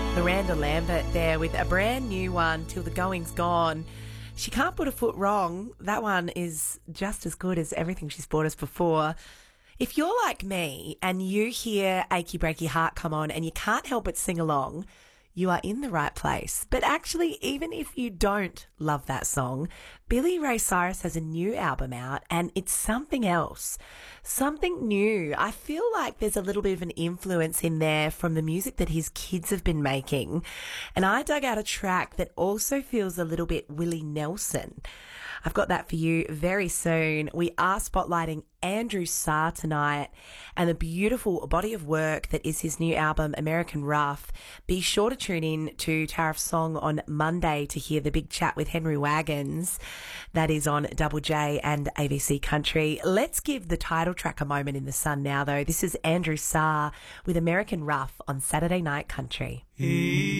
Miranda Lambert there with a brand new one, Till the Going's Gone. She can't put a foot wrong. That one is just as good as everything she's brought us before. If you're like me and you hear Achy Breaky Heart come on and you can't help but sing along, you are in the right place. But actually, even if you don't love that song, Billy Ray Cyrus has a new album out and it's something else, something new. I feel like there's a little bit of an influence in there from the music that his kids have been making. And I dug out a track that also feels a little bit Willie Nelson. I've got that for you very soon. We are spotlighting Andrew Sarr tonight and the beautiful body of work that is his new album, American Rough. Be sure to tune in to Tariff's Song on Monday to hear the big chat with Henry Wagons. That is on Double J and ABC Country. Let's give the title track a moment in the sun now, though. This is Andrew Sarr with American Rough on Saturday Night Country.